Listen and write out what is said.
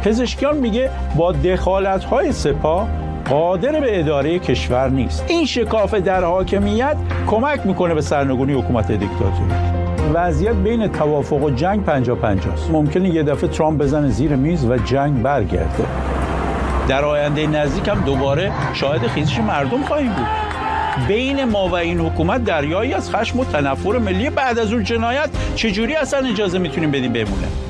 پزشکیان میگه با دخالت‌های سپاه قادر به اداره کشور نیست. این شکاف در حاکمیت کمک میکنه به سرنگونی حکومت دیکتاتوری. وضعیت بین توافق و جنگ 50-50 است. ممکنه یه دفعه ترامپ بزنه زیر میز و جنگ برگرده. در آینده نزدیک هم دوباره شاهد خیزش مردم خواهیم بود. بین ما و این حکومت دریایی از خشم و تنفر ملی. بعد از اون جنایت چجوری اصلا اجازه میتونیم بدیم بمونه؟